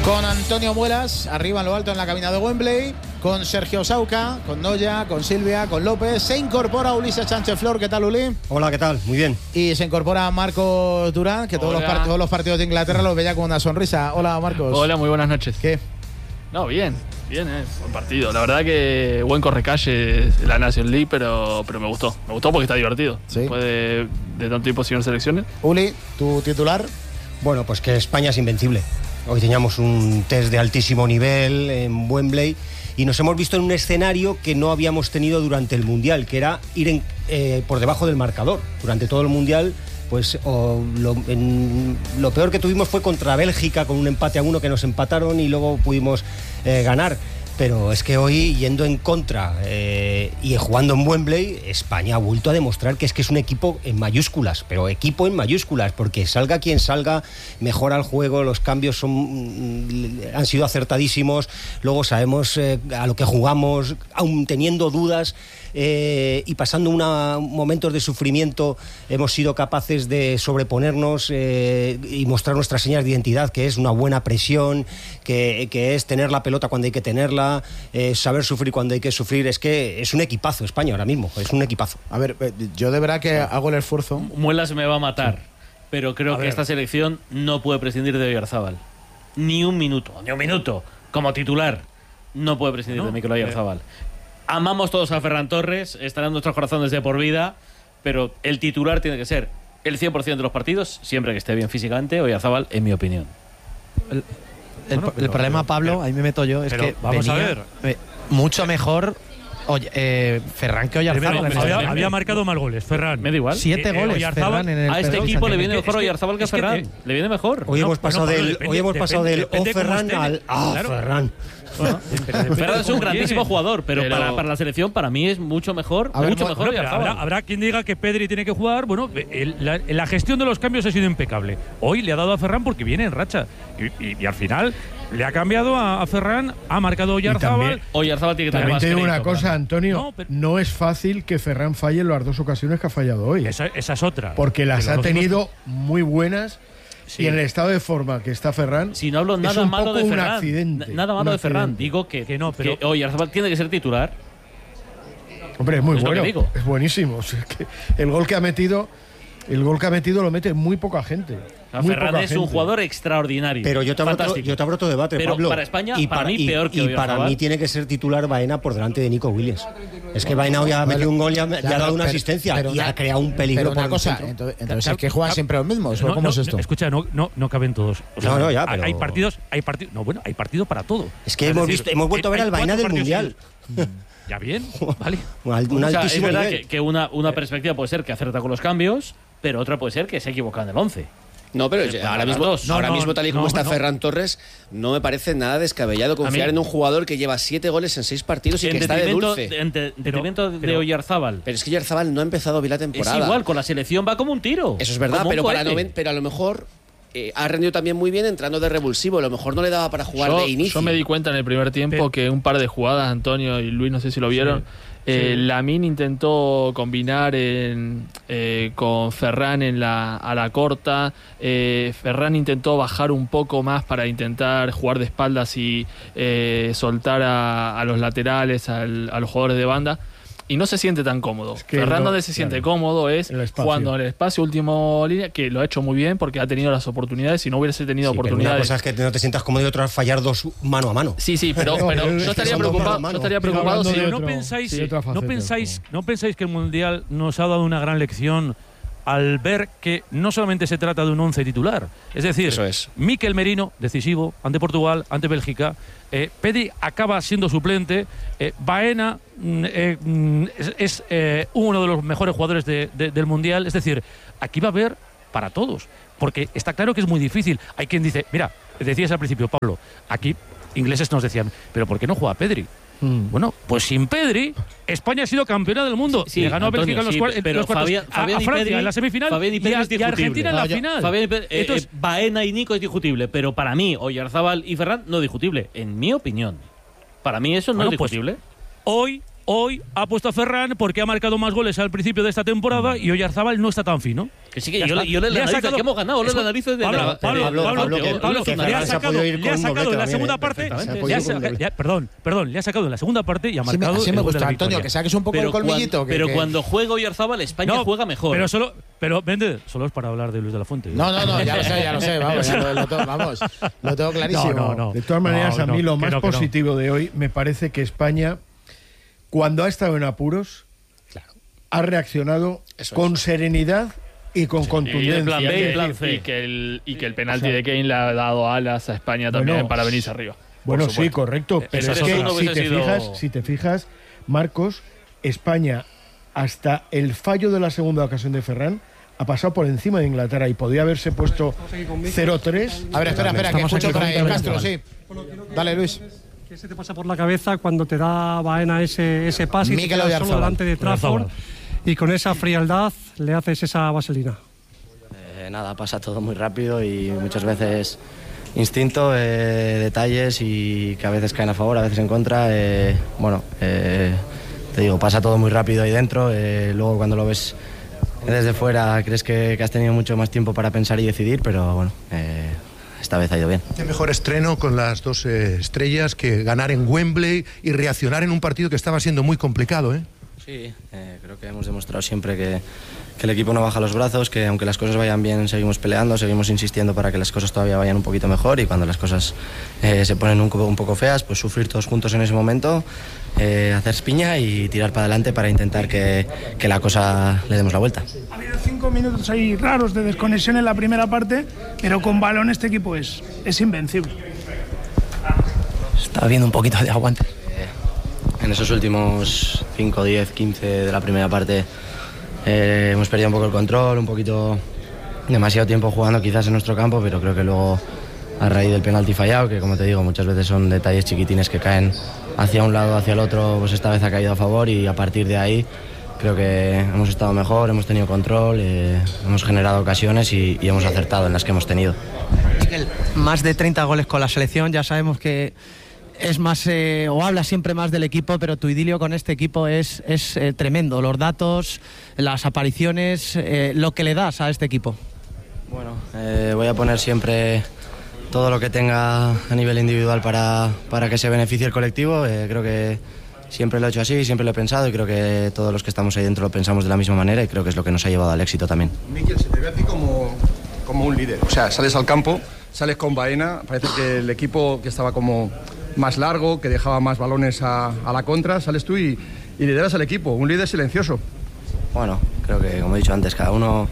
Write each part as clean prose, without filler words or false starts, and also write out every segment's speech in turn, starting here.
Con Antonio Muelas, arriba en lo alto en la cabina de Wembley, con Sergio Sauca, con Noya, con Silvia, con López. Se incorpora Ulises Sánchez Flor. ¿Qué tal, Uli? Hola, ¿qué tal? Muy bien. Y se incorpora Marcos Durán, que todos los partidos de Inglaterra los veía con una sonrisa. Hola, Marcos. Hola, muy buenas noches. ¿Qué? No, bien, buen partido. La verdad que buen correcalle la National League, pero me gustó. Me gustó porque está divertido. ¿Sí? Después de tanto tiempo sin selecciones. Uli, ¿tu titular? Bueno, pues que España es invencible. Hoy teníamos un test de altísimo nivel en Wembley y nos hemos visto en un escenario que no habíamos tenido durante el Mundial, que era ir por debajo del marcador. Durante todo el Mundial, pues lo peor que tuvimos fue contra Bélgica, con un empate a 1 que nos empataron y luego pudimos ganar. Pero es que hoy, yendo en contra y jugando en Wembley, España ha vuelto a demostrar que es un equipo en mayúsculas, pero equipo en mayúsculas, porque salga quien salga, mejora el juego, los cambios han sido acertadísimos, luego sabemos a lo que jugamos, aún teniendo dudas y pasando momentos de sufrimiento, hemos sido capaces de sobreponernos y mostrar nuestras señas de identidad, que es una buena presión, que es tener la pelota cuando hay que tenerla, saber sufrir cuando hay que sufrir. Es que es un equipazo España ahora mismo, es un equipazo. A ver, yo de verdad que hago el esfuerzo. Muelas me va a matar, pero creo que esta selección no puede prescindir de Oyarzabal. Ni un minuto. Como titular, no puede prescindir de Mikel Oyarzabal. Amamos todos a Ferran Torres, estará en nuestros corazones de por vida, pero el titular tiene que ser el 100% de los partidos, siempre que esté bien físicamente, Oyarzabal, en mi opinión. El problema, Pablo, ahí me meto yo, es que vamos a ver, mucho mejor Ferran que Oyarzabal. Había marcado más goles, Ferran. Me da igual. 7 goles, Ferran en el a este equipo le viene mejor Oyarzabal que Ferran. Le viene mejor. Hoy hemos pasado del Ferran al Ferran. Ferran es un grandísimo jugador, pero para la selección, para mí es mucho mejor. Habrá quien diga que Pedri tiene que jugar. Bueno, la gestión de los cambios ha sido impecable. Hoy le ha dado a Ferran porque viene en racha. Y al final le ha cambiado a Ferran, ha marcado Oyarzabal. Oyarzabal tiene que tener más. También te digo una cosa, Antonio. No es fácil que Ferran falle en las dos ocasiones que ha fallado hoy. Esa es otra. Porque las ha tenido muy buenas. Sí. Y en el estado de forma que está Ferran, si no hablo nada malo de Ferran, accidente, nada malo de Ferran, digo que no, pero que Oyarzabal tiene que ser titular. Hombre, es muy bueno, es buenísimo. O sea, que el gol que ha metido lo mete muy poca gente. Ferran es un jugador extraordinario. Pero yo te abro otro debate, pero Pablo. Para España, para mí peor que Oyarzabal. Para mí tiene que ser titular Baena por delante de Nico Williams. Es que Baena hoy ha metido un gol y ha dado una asistencia y ha creado un peligro. Pero una cosa, entonces es que juegan siempre los mismos. ¿Cómo es esto? Escucha, no caben todos. O sea, pero hay partidos. No, bueno, hay partido para todo. Es que hemos vuelto a ver al Baena del Mundial. Ya bien, vale. Es verdad que una perspectiva puede ser que acierta con los cambios, pero otra puede ser que se equivoca en el 11. No, pero ahora mismo tal y como está Ferran Torres, no me parece nada descabellado confiar en un jugador que lleva 7 goles en 6 partidos y que está de dulce. En detrimento de Oyarzabal. Pero es que Oyarzabal no ha empezado bien la temporada. Es igual, con la selección va como un tiro. Eso es verdad, pero a lo mejor ha rendido también muy bien entrando de revulsivo. A lo mejor no le daba para jugar de inicio. Yo me di cuenta en el primer tiempo que un par de jugadas, Antonio y Luis, no sé si lo vieron. Lamine intentó combinar con Ferran a la corta. Ferran intentó bajar un poco más para intentar jugar de espaldas y soltar a los laterales, a los jugadores de banda. Y no se siente tan cómodo. Ferran donde se siente cómodo es jugando en el espacio último línea, que lo ha hecho muy bien porque ha tenido las oportunidades. Si no hubiese tenido oportunidades. Una cosa es que no te sientas cómodo y otra es fallar dos mano a mano. Sí, pero yo estaría preocupado si no pensáis que el Mundial nos ha dado una gran lección al ver que no solamente se trata de un 11 titular. Es decir, Mikel Merino, decisivo, ante Portugal, ante Bélgica. Pedri acaba siendo suplente. Baena es uno de los mejores jugadores del Mundial. Es decir, aquí va a haber para todos. Porque está claro que es muy difícil. Hay quien dice, mira, decías al principio, Pablo, aquí ingleses nos decían, ¿pero por qué no juega Pedri? Bueno, pues sin Pedri, España ha sido campeona del mundo. Sí, le ganó a Bélgica en los cuartos, a Francia en la semifinal y a Argentina en la final. Entonces, Baena y Nico es discutible, pero para mí, Oyarzabal y Ferran no es discutible, en mi opinión. Para mí eso no es discutible. Pues, hoy ha puesto a Ferran porque ha marcado más goles al principio de esta temporada y Oyarzábal no está tan fino. Que sí, que yo le analizo que hemos ganado, le analizo de Pablo, le ha sacado en la segunda parte. Perdón, le ha sacado en la segunda parte y ha marcado. Así me gusta, Antonio, que saques un poco el colmillito. Pero cuando juega Oyarzábal, España juega mejor. Pero vende, solo es para hablar de Luis de la Fuente. No, ya lo sé, vamos, lo tengo clarísimo. No. De todas maneras, a mí lo más positivo de hoy me parece que España, cuando ha estado en apuros, ha reaccionado con serenidad y con contundencia. Y el plan B y el plan C. Y que el penalti de Kane le ha dado alas a España también para venirse arriba. Bueno, sí, correcto. Pero es que si te fijas, Marcos, España, hasta el fallo de la segunda ocasión de Ferran, ha pasado por encima de Inglaterra y podía haberse puesto 0-3. A ver, espera, que escucho por ahí, Castro, sí. Dale, Luis. ¿Qué se te pasa por la cabeza cuando te da Baena ese pase y te quedas solo delante de Trafford y con esa frialdad le haces esa vaselina? Nada, pasa todo muy rápido y muchas veces instinto, detalles y que a veces caen a favor, a veces en contra. Te digo, pasa todo muy rápido ahí dentro. Luego cuando lo ves desde fuera crees que has tenido mucho más tiempo para pensar y decidir, pero bueno, esta vez ha ido bien. Qué mejor estreno con las dos estrellas que ganar en Wembley y reaccionar en un partido que estaba siendo muy complicado, ¿eh? Sí, creo que hemos demostrado siempre que el equipo no baja los brazos, que aunque las cosas vayan bien seguimos peleando, seguimos insistiendo para que las cosas todavía vayan un poquito mejor y cuando las cosas se ponen un poco feas, pues sufrir todos juntos en ese momento, hacer piña y tirar para adelante para intentar que la cosa le demos la vuelta. Ha habido 5 minutos ahí raros de desconexión en la primera parte, pero con balón este equipo es invencible. Está habiendo un poquito de aguante. En esos últimos 5, 10, 15 de la primera parte hemos perdido un poco el control, un poquito demasiado tiempo jugando quizás en nuestro campo, pero creo que luego a raíz del penalti fallado, que como te digo muchas veces son detalles chiquitines que caen hacia un lado o hacia el otro, pues esta vez ha caído a favor y a partir de ahí creo que hemos estado mejor, hemos tenido control, hemos generado ocasiones y hemos acertado en las que hemos tenido. Miquel, más de 30 goles con la selección, ya sabemos que es más, o habla siempre más del equipo, pero tu idilio con este equipo es tremendo. Los datos, las apariciones, lo que le das a este equipo. Bueno, voy a poner siempre todo lo que tenga a nivel individual para que se beneficie el colectivo. Creo que siempre lo he hecho así, siempre lo he pensado y creo que todos los que estamos ahí dentro lo pensamos de la misma manera y creo que es lo que nos ha llevado al éxito también. Miquel, se te ve a ti como un líder. O sea, sales al campo, sales con Baena, parece que el equipo que estaba como más largo, que dejaba más balones a la contra, sales tú y lideras al equipo, un líder silencioso. Bueno, creo que como he dicho antes, cada uno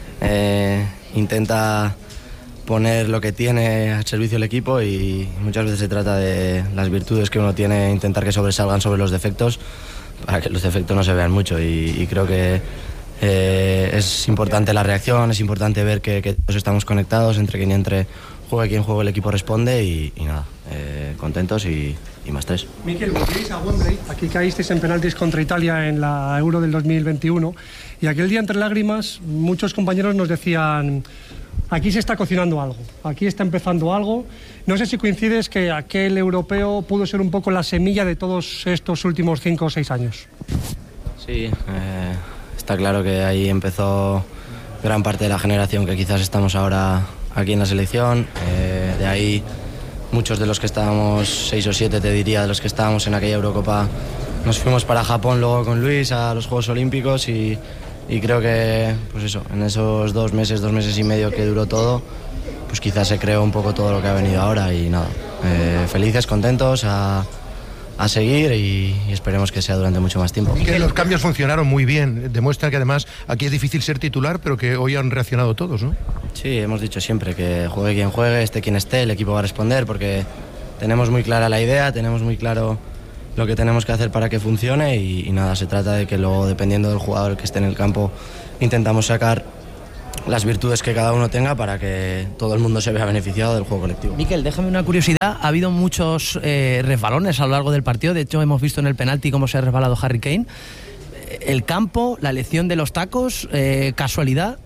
intenta poner lo que tiene al servicio del equipo y muchas veces se trata de las virtudes que uno tiene, intentar que sobresalgan sobre los defectos para que los defectos no se vean mucho y creo que es importante la reacción, es importante ver que todos estamos conectados, entre quien entre juegue quien juegue el equipo responde y nada, contentos y más 3. Miquel, volvéis a Wembley, aquí caísteis en penaltis contra Italia en la Euro del 2021 y aquel día entre lágrimas muchos compañeros nos decían: aquí se está cocinando algo, aquí está empezando algo. No sé si coincides que aquel europeo pudo ser un poco la semilla de todos estos últimos 5 o 6 años. Sí, está claro que ahí empezó gran parte de la generación que quizás estamos ahora aquí en la selección. De ahí muchos de los que estábamos, 6 o 7 te diría, de los que estábamos en aquella Eurocopa, nos fuimos para Japón luego con Luis a los Juegos Olímpicos y creo que pues eso, en esos 2 meses y medio que duró todo, pues quizás se creó un poco todo lo que ha venido ahora y nada, felices, contentos a seguir y esperemos que sea durante mucho más tiempo. Y que los cambios funcionaron muy bien, demuestra que además aquí es difícil ser titular, pero que hoy han reaccionado todos, ¿no? Sí, hemos dicho siempre que juegue quien juegue, esté quien esté, el equipo va a responder porque tenemos muy clara la idea, tenemos muy claro lo que tenemos que hacer para que funcione y nada, se trata de que luego, dependiendo del jugador que esté en el campo, intentamos sacar las virtudes que cada uno tenga para que todo el mundo se vea beneficiado del juego colectivo. Miquel, déjame una curiosidad. Ha habido muchos resbalones a lo largo del partido. De hecho, hemos visto en el penalti cómo se ha resbalado Harry Kane. El campo, la elección de los tacos, ¿casualidad?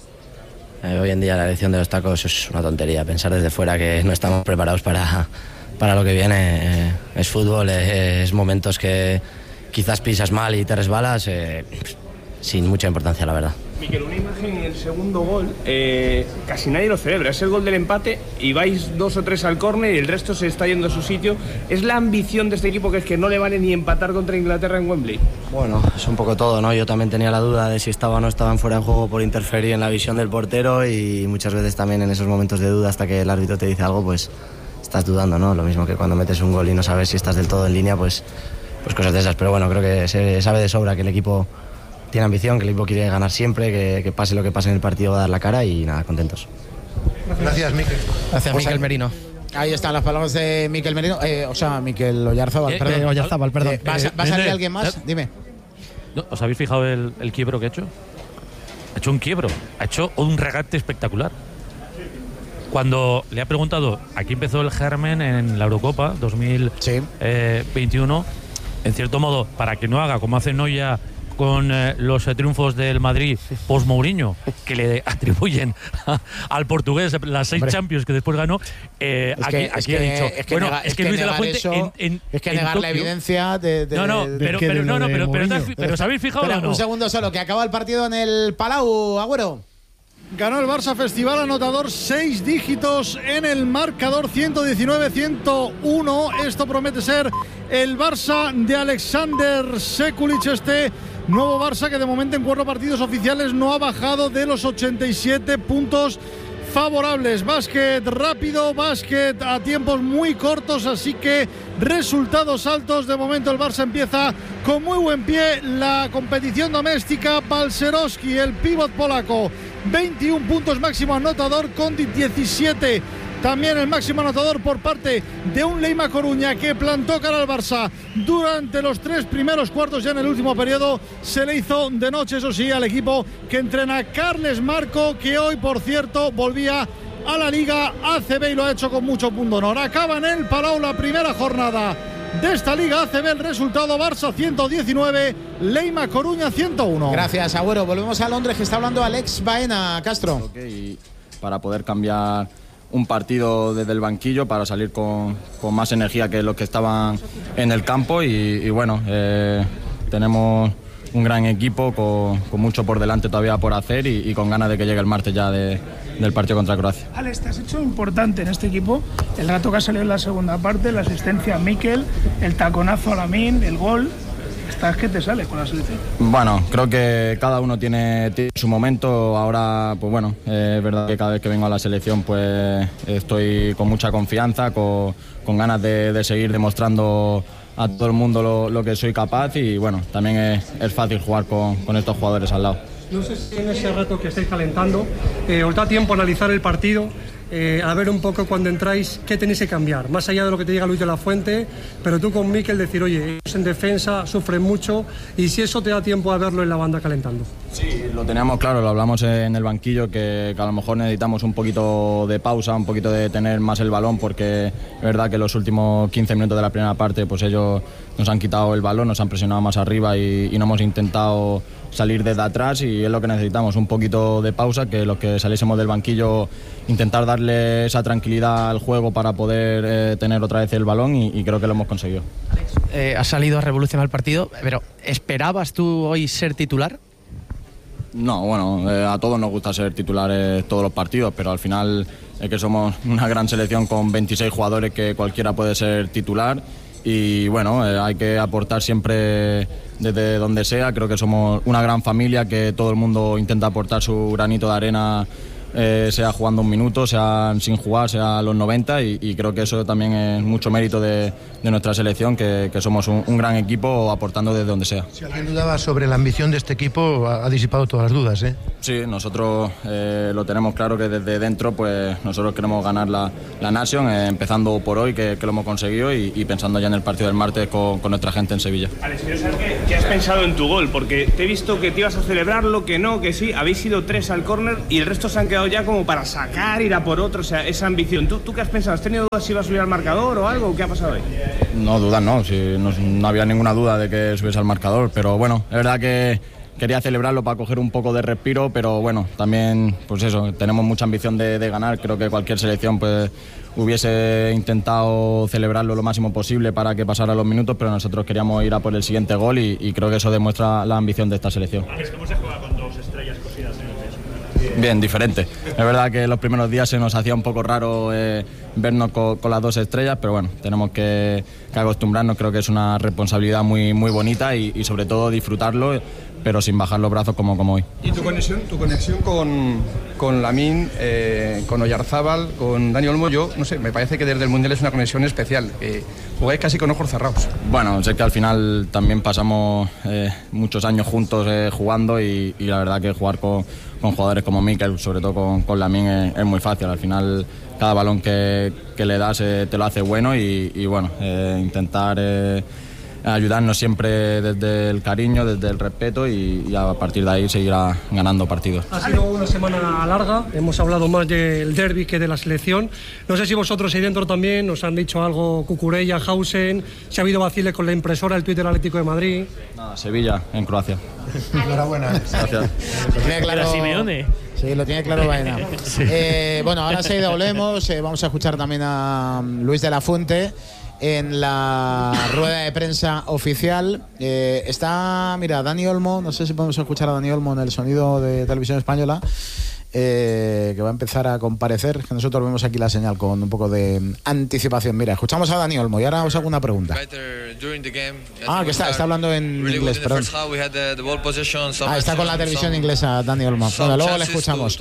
Hoy en día la elección de los tacos es una tontería. Pensar desde fuera que no estamos preparados para para lo que viene. Es fútbol, es momentos que quizás pisas mal y te resbalas, sin mucha importancia, la verdad. Miquel, una imagen en el segundo gol, casi nadie lo celebra, es el gol del empate y vais 2 o 3 al córner y el resto se está yendo a su sitio. ¿Es la ambición de este equipo que es que no le vale ni empatar contra Inglaterra en Wembley? Bueno, es un poco todo, ¿no? Yo también tenía la duda de si estaba o no estaban fuera de juego por interferir en la visión del portero, y muchas veces también en esos momentos de duda, hasta que el árbitro te dice algo, pues estás dudando, ¿no? Lo mismo que cuando metes un gol y no sabes si estás del todo en línea, pues cosas de esas. Pero bueno, creo que se sabe de sobra que el equipo tiene ambición, que el equipo quiere ganar siempre, que pase lo que pase en el partido va a dar la cara, y nada, contentos. Gracias, Miquel. Gracias, Miquel Merino. Ahí están las palabras de Miquel Merino, Miquel Oyarzábal, perdón. Oyarzábal, perdón. ¿Va a salir alguien más? Dime. ¿Os habéis fijado el quiebro que ha hecho? Ha hecho un quiebro, ha hecho un regate espectacular. Cuando le ha preguntado, aquí empezó el germen en la Eurocopa 2021, en cierto modo, para que no haga como hace Neuer con los triunfos del Madrid post-Mourinho, que le atribuyen al portugués las 6 Champions que después ganó, aquí ha dicho, es que Luis de la Fuente es que negar la evidencia pero ¿os habéis fijado o no? Un segundo solo, que acaba el partido en el Palau, Agüero. Ganó el Barça Festival, anotador 6 dígitos en el marcador, 119-101. Esto promete ser el Barça de Alexander Sekulic, este nuevo Barça que de momento en 4 partidos oficiales no ha bajado de los 87 puntos favorables. Básquet rápido, básquet a tiempos muy cortos, así que resultados altos. De momento el Barça empieza con muy buen pie la competición doméstica. Balcerowski, el pívot polaco, 21 puntos máximo anotador, con 17 también el máximo anotador por parte de un Leima Coruña que plantó cara al Barça durante los 3 primeros cuartos. Ya en el último periodo se le hizo de noche, eso sí, al equipo que entrena Carles Marco, que hoy, por cierto, volvía a la Liga ACB y lo ha hecho con mucho punto honor. Acaba en el Palau la primera jornada de esta Liga ACB. El resultado: Barça 119, Leima Coruña 101. Gracias, Agüero. Volvemos a Londres, que está hablando Alex Baena. Castro. Para poder cambiar un partido desde el banquillo, para salir con más energía que los que estaban en el campo, y bueno, tenemos un gran equipo con mucho por delante todavía por hacer, y con ganas de que llegue el martes ya del partido contra Croacia. Alex, te has hecho importante en este equipo el rato que ha salido en la segunda parte, la asistencia a Miquel, el taconazo a Lamine, el gol. ¿Estás que te sale con la selección? Bueno, creo que cada uno tiene su momento. Ahora, pues bueno, es verdad que cada vez que vengo a la selección pues estoy con mucha confianza, con ganas de seguir demostrando a todo el mundo lo que soy capaz, y bueno, también es fácil jugar con estos jugadores al lado. No sé si en ese rato que estáis calentando os da tiempo a analizar el partido, a ver un poco cuando entráis qué tenéis que cambiar, más allá de lo que te diga Luis de la Fuente, pero tú con Miquel decir, oye, ellos en defensa sufren mucho, y si eso te da tiempo a verlo en la banda calentando. Sí, lo teníamos claro, lo hablamos en el banquillo, que a lo mejor necesitamos un poquito de pausa, un poquito de tener más el balón, porque es verdad que los últimos 15 minutos de la primera parte pues ellos nos han quitado el balón, nos han presionado más arriba y no hemos intentado salir desde atrás, y es lo que necesitamos, un poquito de pausa, que los que saliésemos del banquillo intentar darle esa tranquilidad al juego para poder tener otra vez el balón, y creo que lo hemos conseguido. Has salido a revolucionar el partido, pero ¿esperabas tú hoy ser titular? No, bueno, a todos nos gusta ser titulares todos los partidos, pero al final es que somos una gran selección con 26 jugadores que cualquiera puede ser titular, y bueno, hay que aportar siempre desde donde sea. Creo que somos una gran familia, que todo el mundo intenta aportar su granito de arena, sea jugando un minuto, sea sin jugar, sea a los 90, y creo que eso también es mucho mérito de nuestra selección, que somos un gran equipo aportando desde donde sea. Si alguien dudaba sobre la ambición de este equipo, ha disipado todas las dudas, ¿eh? Sí, nosotros lo tenemos claro, que desde dentro pues nosotros queremos ganar la Nation, empezando por hoy, que lo hemos conseguido, y pensando ya en el partido del martes con nuestra gente en Sevilla. Alex, quiero saber qué has pensado en tu gol, porque te he visto que te ibas a celebrarlo, que no, que sí, habéis ido 3 al córner y el resto se han quedado ya como para sacar, ir a por otro, o sea, esa ambición. ¿Tú qué has pensado? ¿Has tenido dudas si iba a subir al marcador o algo? ¿Qué ha pasado hoy? No, dudas no, no había ninguna duda de que subiese al marcador, pero bueno, es verdad que quería celebrarlo para coger un poco de respiro, pero bueno, también pues eso, tenemos mucha ambición de ganar. Creo que cualquier selección pues hubiese intentado celebrarlo lo máximo posible para que pasara los minutos, pero nosotros queríamos ir a por el siguiente gol y creo que eso demuestra la ambición de esta selección. ¿Cómo se juega con 2 estrellas cosidas en el pecho? Bien, diferente. Es verdad que los primeros días se nos hacía un poco raro vernos con las 2 estrellas, pero bueno, tenemos que acostumbrarnos. Creo que es una responsabilidad muy, muy bonita y sobre todo disfrutarlo, pero sin bajar los brazos como hoy. ¿Y tu conexión con Lamine, con Oyarzábal, con Dani Olmo? Yo no sé, me parece que desde el Mundial es una conexión especial. Jugáis casi con ojos cerrados. Bueno, sé que al final también pasamos muchos años juntos jugando y la verdad que jugar con jugadores como Mikel, sobre todo con Lamine, es muy fácil. Al final cada balón que le das te lo hace bueno y bueno, intentar ayudarnos siempre desde el cariño, desde el respeto y a partir de ahí seguirá ganando partidos. Ha sido una semana larga, hemos hablado más del derbi que de la selección. No sé si vosotros ahí dentro también nos han dicho algo, Cucurella, Hausen, si ha habido vaciles con la impresora, el Twitter Atlético de Madrid. Nada, Sevilla, en Croacia. Enhorabuena. Gracias. Lo tiene claro Simeone. Sí, lo tiene claro Baena. Sí. Bueno, ahora enseguida volvemos, vamos a escuchar también a Luis de la Fuente en la rueda de prensa oficial. Está, mira, Dani Olmo, no sé si podemos escuchar a Dani Olmo en el sonido de Televisión Española, que va a empezar a comparecer, que nosotros vemos aquí la señal con un poco de anticipación. Mira, escuchamos a Dani Olmo y ahora os hago una pregunta. Que está hablando en inglés, perdón. Está con la televisión inglesa Dani Olmo. Bueno, luego le escuchamos.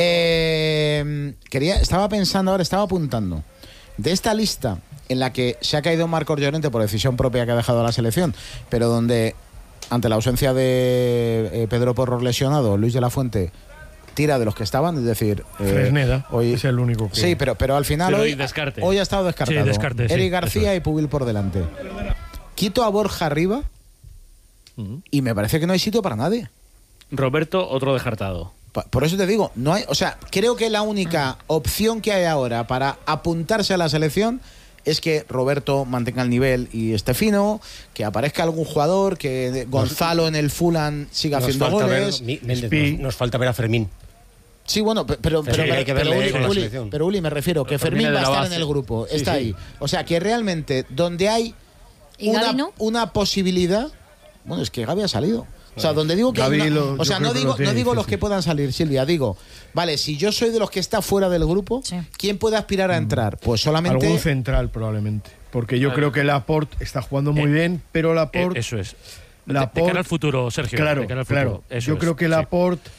Estaba apuntando de esta lista en la que se ha caído Marcos Llorente por decisión propia que ha dejado la selección, pero donde ante la ausencia de Pedro Porro lesionado, Luis de la Fuente tira de los que estaban, es decir, Fresneda hoy es el único que... Sí, pero al final hoy ha estado descartado. Sí, descarte, Eric García y Pubil por delante. Quito a Borja arriba y me parece que no hay sitio para nadie. Roberto, otro descartado. Por eso te digo, no hay, o sea, creo que la única opción que hay ahora para apuntarse a la selección es que Roberto mantenga el nivel y esté fino, que aparezca algún jugador, que Gonzalo en el Fulham siga haciendo goles. Nos falta ver a Fermín. Sí, bueno, pero Uli, me refiero que Fermín va a estar en el grupo, está ahí. O sea, que realmente donde hay una posibilidad, bueno, es que Gavi ha salido. O sea, donde digo que no digo los que puedan salir, Silvia, digo, vale, si yo soy de los que está fuera del grupo, ¿quién puede aspirar a entrar? Pues solamente algún central probablemente, porque yo creo que Laporte está jugando muy bien, pero Laporte eso es. Laporte, de cara al futuro, Sergio. Claro. Yo creo que Laporte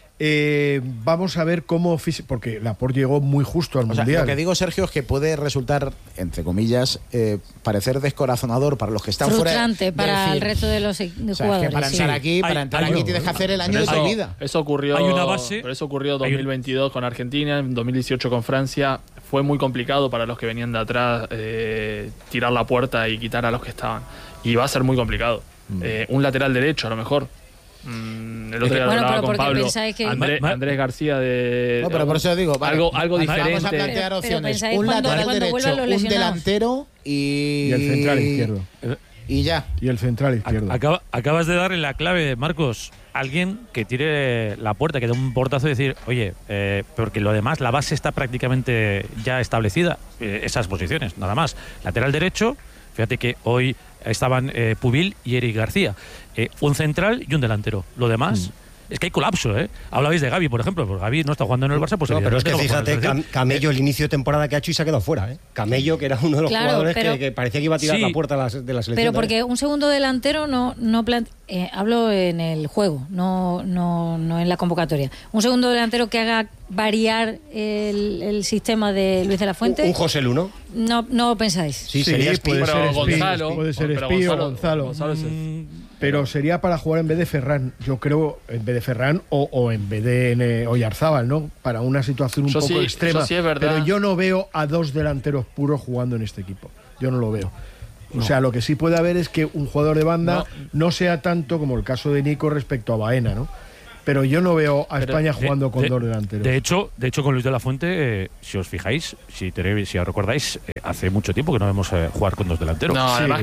vamos a ver cómo... Porque Laporte llegó muy justo al Mundial. Lo que digo, Sergio, es que puede resultar, entre comillas, parecer descorazonador para los que están frustrante para el resto de los jugadores. Que para entrar aquí tienes que hacer el año de tu vida. Eso ocurrió, hay una base, pero eso ocurrió en 2022 con Argentina, en 2018 con Francia. Fue muy complicado para los que venían de atrás tirar la puerta y quitar a los que estaban. Y va a ser muy complicado. Un lateral derecho, a lo mejor. El otro día hablaba con Pablo, que... Andrés García de... No, pero por eso digo, vale, algo diferente. Vamos a plantear opciones. Un lateral derecho, un delantero y el central izquierdo. Y ya. Y el central izquierdo. Acabas de darle la clave, Marcos. Alguien que tire la puerta, que dé un portazo y decir, oye, porque lo demás, la base está prácticamente ya establecida. Esas posiciones, nada más. Lateral derecho, fíjate que hoy estaban Pubil y Eric García. Un central y un delantero. Lo demás... Es que hay colapso, ¿eh? Hablabais de Gavi, por ejemplo. Pues Gavi no está jugando en el Barça, pues no, pero es que fíjate, Camello, el inicio de temporada que ha hecho y se ha quedado fuera, ¿eh? Camello, que era uno de los jugadores que parecía que iba a tirar la puerta de la selección. Pero porque un segundo delantero hablo en el juego, no en la convocatoria. Un segundo delantero que haga variar el sistema de Luis de la Fuente. ¿Un José Luno? No pensáis. Sí, sería Gonzalo. Puede ser Espí o Gonzalo. Pero sería para jugar en vez de Ferran, yo creo, en vez de Ferran o en vez de Oyarzábal, ¿no? Para una situación un poco extrema. Sí, es verdad. Pero yo no veo a dos delanteros puros jugando en este equipo. Yo no lo veo. O sea, lo que sí puede haber es que un jugador de banda no sea tanto como el caso de Nico respecto a Baena, ¿no? Pero yo no veo a España jugando con dos delanteros. De hecho, con Luis de la Fuente, si os fijáis, si os recordáis, hace mucho tiempo que no vemos jugar con dos delanteros. No, además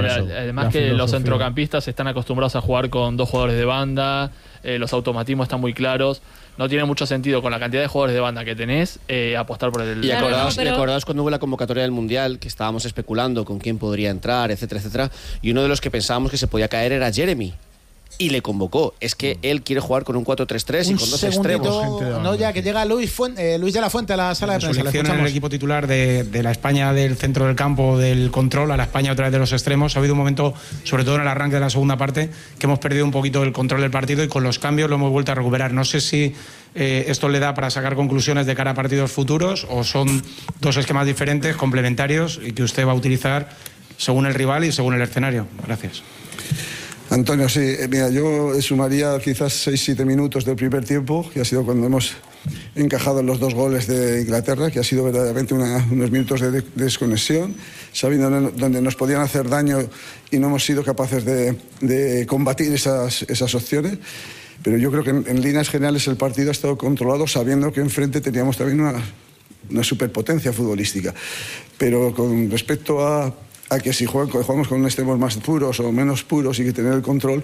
que los centrocampistas están acostumbrados a jugar con dos jugadores de banda, los automatismos están muy claros. No tiene mucho sentido con la cantidad de jugadores de banda que tenés apostar por el... Y acordaos cuando hubo la convocatoria del Mundial, que estábamos especulando con quién podría entrar, etcétera, etcétera, y uno de los que pensábamos que se podía caer era Jeremy. Y le convocó. Es que él quiere jugar con un 4-3-3 y con dos extremos. No, ya que llega Luis de la Fuente a la sala de prensa. Su elección en el equipo titular de la España del centro del campo, del control, a la España otra vez de los extremos. Ha habido un momento, sobre todo en el arranque de la segunda parte, que hemos perdido un poquito el control del partido y con los cambios lo hemos vuelto a recuperar. No sé si esto le da para sacar conclusiones de cara a partidos futuros o son dos esquemas diferentes, complementarios y que usted va a utilizar según el rival y según el escenario. Gracias. Antonio, sí, mira, yo sumaría quizás 6-7 minutos del primer tiempo, que ha sido cuando hemos encajado los 2 goles de Inglaterra, que ha sido verdaderamente unos minutos de desconexión, sabiendo dónde nos podían hacer daño y no hemos sido capaces de combatir esas opciones. Pero yo creo que en líneas generales el partido ha estado controlado, sabiendo que enfrente teníamos también una superpotencia futbolística. Pero con respecto a que si jugamos con extremos más puros o menos puros y que tener el control,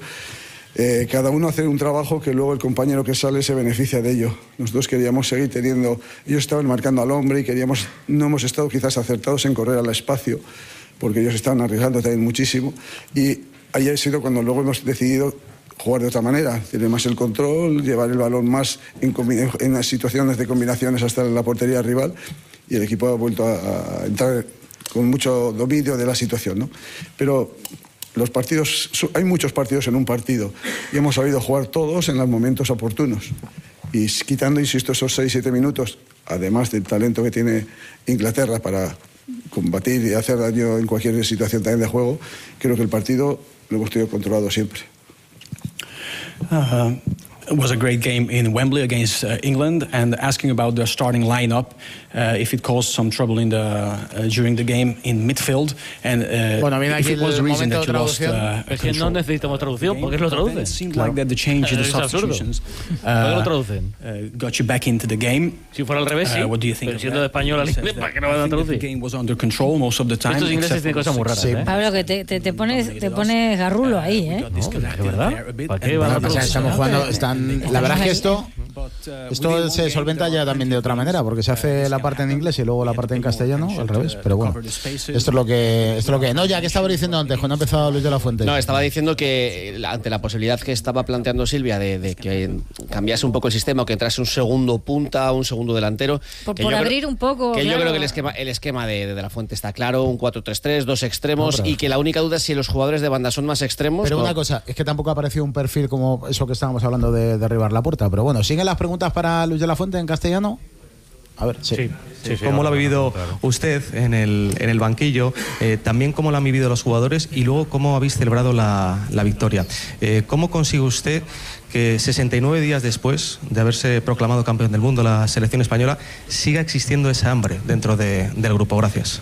cada uno hacer un trabajo que luego el compañero que sale se beneficia de ello. Nosotros queríamos seguir teniendo... Ellos estaban marcando al hombre y no hemos estado quizás acertados en correr al espacio, porque ellos estaban arriesgando también muchísimo. Y ahí ha sido cuando luego hemos decidido jugar de otra manera, tener más el control, llevar el balón más en las situaciones de combinaciones hasta la portería rival, y el equipo ha vuelto a entrar con mucho dominio de la situación, ¿no? Pero los partidos, hay muchos partidos en un partido y hemos sabido jugar todos en los momentos oportunos. Y quitando, insisto, esos 6-7 minutos, además del talento que tiene Inglaterra para combatir y hacer daño en cualquier situación también de juego, creo que el partido lo hemos tenido controlado siempre. It was a great game in Wembley against England, and asking about the starting lineup, if it caused some trouble during the game in midfield, and if it was the reason that you lost es que no necesitamos traducción, ¿por qué lo traducen? It seemed like that the change in the substitutions lo traducen? Got you back into the game. Si fuera al revés, sí. What do you think? Pero siendo de español al inglés, ¿para qué no van a traducir? The game was under control most of the time. Estos ingleses tienen cosas muy raras, ¿eh? Pablo, que te pones garrulo ahí, ¿eh? ¿De verdad? ¿Para qué van a traducir? Estamos jugando... La verdad es que esto se solventa ya también de otra manera, porque se hace la parte en inglés y luego la parte en castellano, al revés. Pero bueno, esto es lo que no, ya que estaba diciendo antes cuando ha empezado Luis de la Fuente. No, estaba diciendo que ante la posibilidad que estaba planteando Silvia de que cambiase un poco el sistema o que entrase un segundo punta, un segundo delantero, por abrir un poco, que yo creo que el esquema de la Fuente está claro, un 4-3-3, 2 extremos, y que la única duda es si los jugadores de banda son más extremos. Pero una cosa, es que tampoco ha aparecido un perfil como eso que estábamos hablando de derribar la puerta. Pero bueno, ¿siguen las preguntas para Luis de la Fuente en castellano? A ver, sí. ¿Cómo lo ha vivido usted en el banquillo? También cómo lo han vivido los jugadores y luego cómo habéis celebrado la victoria. ¿Cómo consigue usted que 69 días después de haberse proclamado campeón del mundo la selección española siga existiendo esa hambre dentro del grupo? Gracias.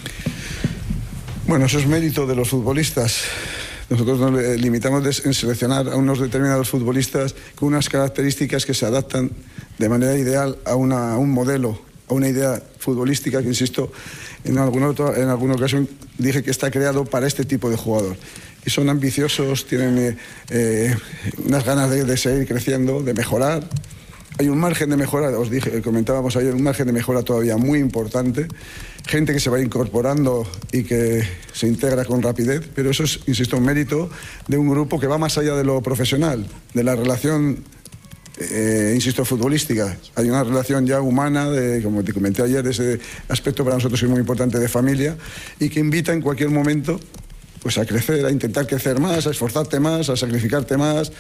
Bueno, eso es mérito de los futbolistas. Nosotros nos limitamos en seleccionar a unos determinados futbolistas con unas características que se adaptan de manera ideal a un modelo, a una idea futbolística que, insisto, en alguna ocasión dije que está creado para este tipo de jugador. Y son ambiciosos, tienen unas ganas de seguir creciendo, de mejorar. Hay un margen de mejora, comentábamos ayer, un margen de mejora todavía muy importante. Gente que se va incorporando y que se integra con rapidez, pero eso es, insisto, un mérito de un grupo que va más allá de lo profesional, de la relación, insisto, futbolística. Hay una relación ya humana, como te comenté ayer, de ese aspecto para nosotros es muy importante, de familia, y que invita en cualquier momento pues a crecer, a intentar crecer más, a esforzarte más, a sacrificarte más,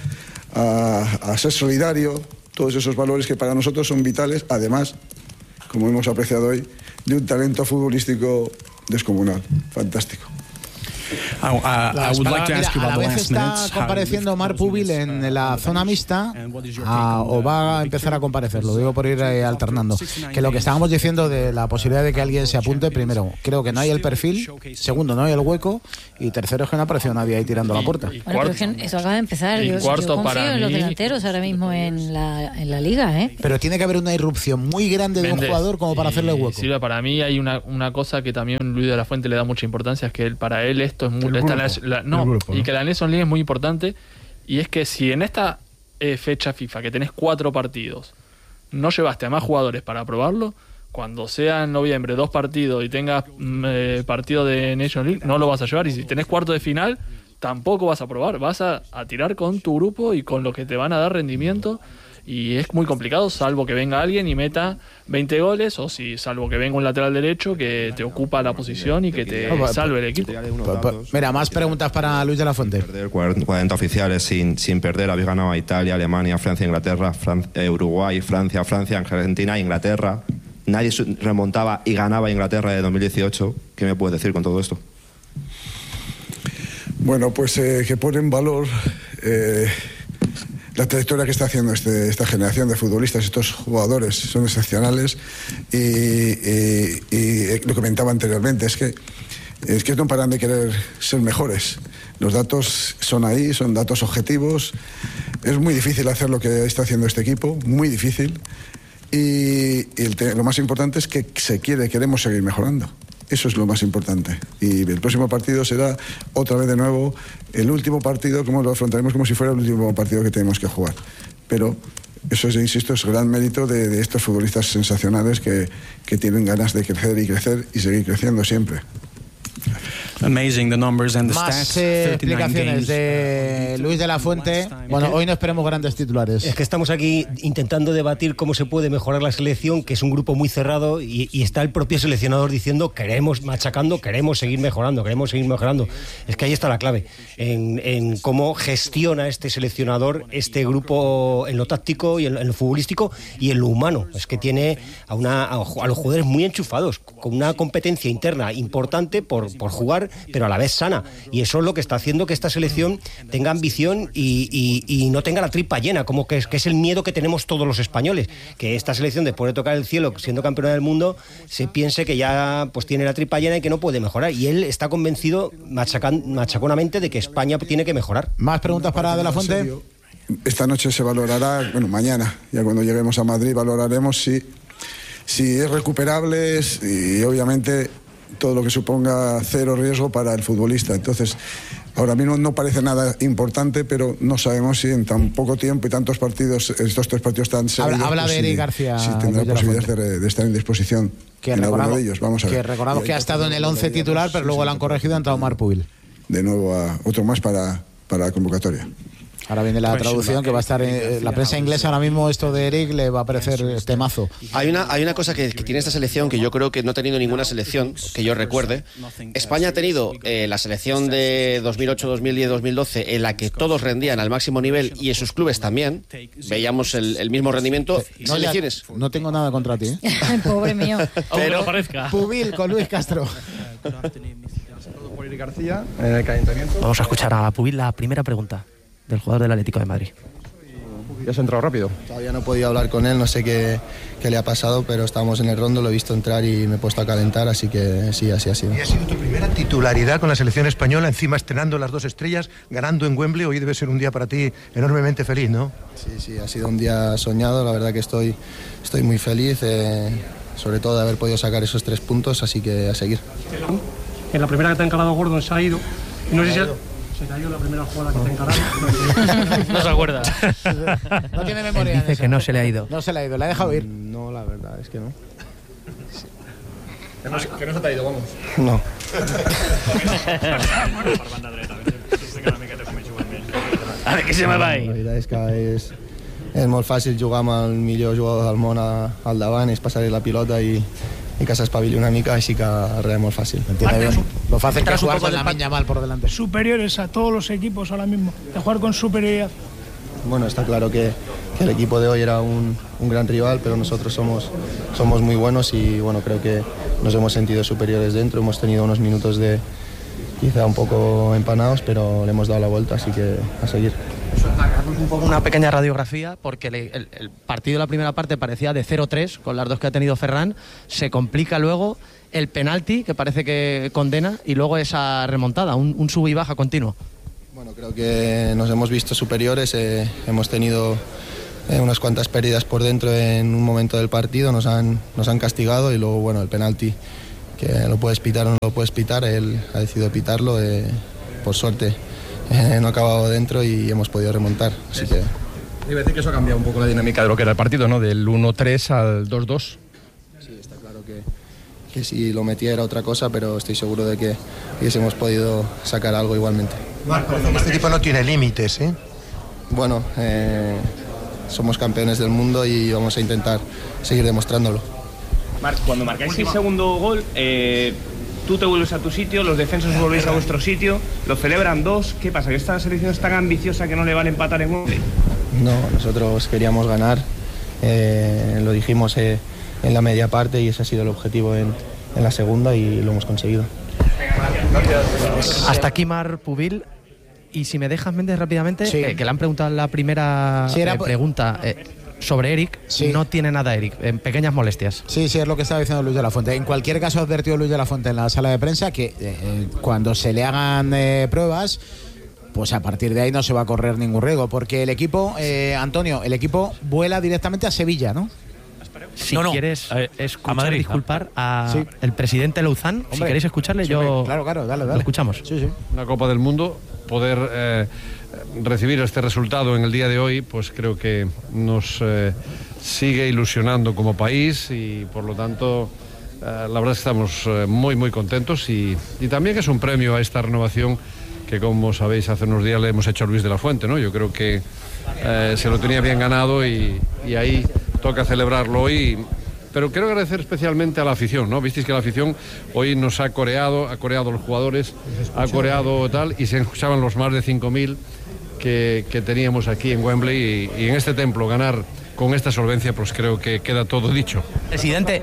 a ser solidario. Todos esos valores que para nosotros son vitales, además, como hemos apreciado hoy, de un talento futbolístico descomunal, fantástico. I would like to ask you about the last minutes. ¿Está compareciendo Marc Pubil en la zona mixta o va a empezar a comparecer? Lo digo por ir alternando. Que lo que estábamos diciendo de la posibilidad de que alguien se apunte, primero, creo que no hay el perfil, segundo, no hay el hueco, y tercero, es que no ha aparecido nadie ahí tirando la puerta. Bueno, pero es que eso acaba de empezar. Yo confío en los delanteros ahora mismo en la liga, ¿eh? Pero tiene que haber una irrupción muy grande de un jugador como para hacerle hueco. Silvia, para mí hay una cosa que también Luis de la Fuente le da mucha importancia, es que para él esto es muy... y que la Nations League es muy importante, y es que si en esta fecha FIFA, que tenés 4 partidos, no llevaste a más jugadores para probarlo, cuando sea en noviembre 2 partidos y tengas partido de Nations League, no lo vas a llevar, y si tenés cuarto de final, tampoco vas a probar, vas a tirar con tu grupo y con lo que te van a dar rendimiento. Y es muy complicado, salvo que venga alguien y meta 20 goles, o salvo que venga un lateral derecho que te ocupa la posición y que te salve el equipo. Mira, más preguntas para Luis de la Fuente. Perder 40 oficiales sin perder. Habéis ganado a Italia, Alemania, Francia, Inglaterra, Uruguay, Francia, Argentina, Inglaterra. Nadie remontaba y ganaba a Inglaterra de 2018. ¿Qué me puedes decir con todo esto? Bueno, pues que pone en valor la trayectoria que está haciendo esta generación de futbolistas. Estos jugadores son excepcionales y lo comentaba anteriormente, es que no paran de querer ser mejores. Los datos son ahí, son datos objetivos. Es muy difícil hacer lo que está haciendo este equipo, muy difícil, y lo más importante es que queremos seguir mejorando. Eso es lo más importante. Y el próximo partido será otra vez de nuevo el último partido, como lo afrontaremos como si fuera el último partido que tenemos que jugar. Pero eso, insisto, es gran mérito de estos futbolistas sensacionales que tienen ganas de crecer y seguir creciendo siempre. Amazing the numbers and the Más stats. explicaciones de Luis de la Fuente. Bueno, hoy no esperemos grandes titulares. Es que estamos aquí intentando debatir cómo se puede mejorar la selección, que es un grupo muy cerrado, y está el propio seleccionador diciendo queremos seguir mejorando. Es que ahí está la clave, en cómo gestiona este seleccionador este grupo en lo táctico y en lo futbolístico y en lo humano. Es que tiene a los jugadores muy enchufados, con una competencia interna importante por jugar, pero a la vez sana, y eso es lo que está haciendo que esta selección tenga ambición y no tenga la tripa llena, como que es el miedo que tenemos todos los españoles, que esta selección, después de tocar el cielo siendo campeona del mundo, se piense que ya pues tiene la tripa llena y que no puede mejorar, y él está convencido machaconamente de que España tiene que mejorar. ¿Más preguntas para De la Fuente? Esta noche se valorará, mañana, ya cuando lleguemos a Madrid valoraremos si es recuperable y obviamente todo lo que suponga cero riesgo para el futbolista. Entonces, ahora mismo no parece nada importante, pero no sabemos si en tan poco tiempo y tantos partidos, estos 3 partidos tan seguidos, habla de Eric García, si tendrá posibilidades de estar en disposición en alguno de ellos. Vamos a ver. Que recordamos que ha estado en el 11 titular, pero luego lo han corregido, ha entrado Marc Pubil. De nuevo a otro más para la convocatoria. Ahora viene la traducción que va a estar en la prensa inglesa. Ahora mismo esto de Eric le va a parecer temazo. Hay una cosa que tiene esta selección que yo creo que no ha tenido ninguna selección que yo recuerde. España ha tenido la selección de 2008, 2010, 2012 en la que todos rendían al máximo nivel y en sus clubes también. Veíamos el mismo rendimiento. Selecciones. No tengo nada contra ti. Pobre mío. Pero parezca. Pubil con Luis Castro. García, en el calentamiento. Vamos a escuchar a Pubil la primera pregunta del jugador del Atlético de Madrid. ¿Ya has entrado rápido? Todavía no he podido hablar con él, no sé qué le ha pasado, pero estábamos en el rondo, lo he visto entrar y me he puesto a calentar, así que sí, así ha sido. ¿Y ha sido tu primera titularidad con la selección española, encima estrenando las 2 estrellas, ganando en Wembley? Hoy debe ser un día para ti enormemente feliz, ¿no? Sí, ha sido un día soñado, la verdad que estoy muy feliz, sobre todo de haber podido sacar esos 3 puntos, así que a seguir. En la primera que te ha encarado Gordon se ha ido, no sé si se cayó la primera jugada que te encarado. No se acuerda. No tiene memoria. Él dice que no se le ha ido. No se le ha ido, la ha dejado ir. No, la verdad es que no. Que no se te ha ido, vamos. No. A ver, què se me va ahí? La veritat és que és molt fàcil jugar amb el millor jugador del món al davant, és passar-li la pilota i que s'espavili una mica, així que res, molt fàcil. Lo fácil que es jugar con Lamine Yamal por delante. Superiores a todos los equipos ahora mismo, de jugar con superioridad. Bueno, está claro que el equipo de hoy era un gran rival, pero nosotros somos muy buenos y bueno, creo que nos hemos sentido superiores dentro, hemos tenido unos minutos de quizá un poco empanados, pero le hemos dado la vuelta, así que a seguir. Un poco una pequeña radiografía, porque el partido de la primera parte parecía de 0-3, con las dos que ha tenido Ferran, se complica luego el penalti, que parece que condena, y luego esa remontada, un sub y baja continuo. Bueno, creo que nos hemos visto superiores, hemos tenido unas cuantas pérdidas por dentro en un momento del partido, nos han castigado, y luego, bueno, el penalti, que lo puedes pitar o no lo puedes pitar, él ha decidido pitarlo, por suerte no ha acabado dentro y hemos podido remontar, así que... Iba a decir que eso ha cambiado un poco la dinámica de lo que era el partido, ¿no? Del 1-3 al 2-2. Sí, está claro que si lo metía era otra cosa, pero estoy seguro de que hubiésemos podido sacar algo igualmente. Marco, este equipo no tiene límites, ¿eh? Bueno, somos campeones del mundo y vamos a intentar seguir demostrándolo. Marc, cuando marcáis el segundo gol, tú te vuelves a tu sitio, los defensas os volvéis a vuestro sitio, lo celebran dos. ¿Qué pasa? ¿Que esta selección es tan ambiciosa que no le vale empatar en Wembley? No, nosotros queríamos ganar, lo dijimos en la media parte y ese ha sido el objetivo en la segunda y lo hemos conseguido. Hasta aquí Marc Pubil. Y si me dejas, Méndez, rápidamente, sí. Que le han preguntado la primera pregunta sobre Eric, sí. No tiene nada Eric, pequeñas molestias. Sí, es lo que estaba diciendo Luis de la Fuente. En cualquier caso, ha advertido Luis de la Fuente en la sala de prensa que cuando se le hagan pruebas, pues a partir de ahí no se va a correr ningún riesgo, porque el equipo, Antonio, el equipo vuela directamente a Sevilla, ¿no? Si quieres escuchar, disculpar el presidente Louzán, si queréis escucharle, sí, claro, dale. Lo escuchamos. Sí. Una Copa del Mundo, poder recibir este resultado en el día de hoy, pues creo que nos sigue ilusionando como país y por lo tanto la verdad es que estamos muy muy contentos y también es un premio a esta renovación que, como sabéis, hace unos días le hemos hecho a Luis de la Fuente, ¿no? Yo creo que se lo tenía bien ganado y ahí toca celebrarlo hoy. Pero quiero agradecer especialmente a la afición, ¿no? Visteis que la afición hoy nos ha coreado a los jugadores, ha coreado tal, y se escuchaban los más de 5.000 que teníamos aquí en Wembley y en este templo ganar con esta solvencia, pues creo que queda todo dicho. Presidente,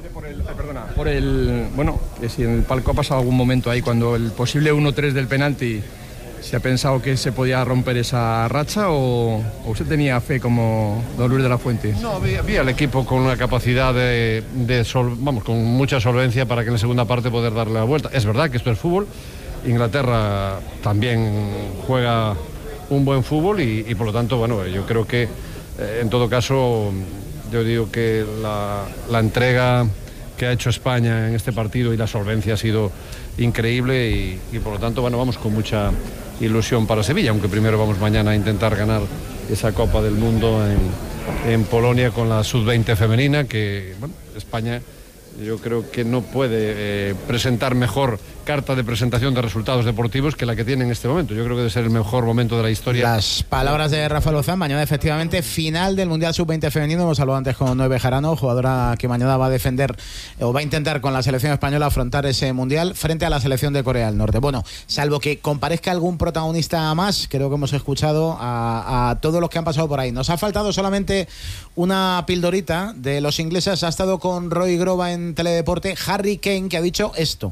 bueno, que si en el palco ha pasado algún momento ahí cuando el posible 1-3 del penalti se ha pensado que se podía romper esa racha o usted tenía fe como don Luis de la Fuente. No, había el equipo con una capacidad con mucha solvencia para que en la segunda parte poder darle la vuelta. Es verdad que esto es fútbol. Inglaterra también juega un buen fútbol y por lo tanto, bueno, yo creo que en todo caso yo digo que la entrega que ha hecho España en este partido y la solvencia ha sido increíble y por lo tanto, bueno, vamos con mucha ilusión para Sevilla, aunque primero vamos mañana a intentar ganar esa Copa del Mundo en Polonia con la sub-20 femenina, que bueno, España yo creo que no puede presentar mejor carta de presentación de resultados deportivos que la que tiene en este momento. Yo creo que debe ser el mejor momento de la historia. Las palabras de Rafa Louzán. Mañana efectivamente final del Mundial Sub-20 femenino. Hemos hablado antes con Noé Bejarano, jugadora que mañana va a defender o va a intentar con la selección española afrontar ese Mundial frente a la selección de Corea del Norte. Bueno, salvo que comparezca algún protagonista más, creo que hemos escuchado a todos los que han pasado por ahí. Nos ha faltado solamente una pildorita de los ingleses. Ha estado con Roy Grova en Teledeporte Harry Kane, que ha dicho esto.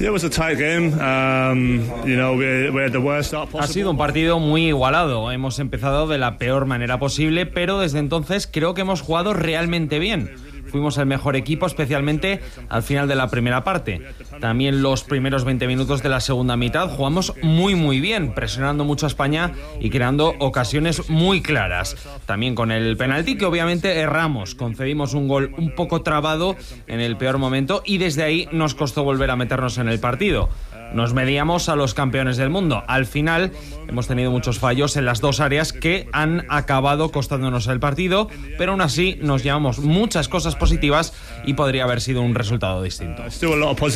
Ha sido un partido muy igualado. Hemos empezado de la peor manera posible, pero desde entonces creo que hemos jugado realmente bien. Fuimos el mejor equipo, especialmente al final de la primera parte. También los primeros 20 minutos de la segunda mitad jugamos muy bien, presionando mucho a España y creando ocasiones muy claras. También con el penalti, que obviamente erramos. Concedimos un gol un poco trabado en el peor momento y desde ahí nos costó volver a meternos en el partido. Nos medíamos a los campeones del mundo. Al final hemos tenido muchos fallos en las dos áreas que han acabado costándonos el partido, pero aún así nos llevamos muchas cosas positivas y podría haber sido un resultado distinto. Las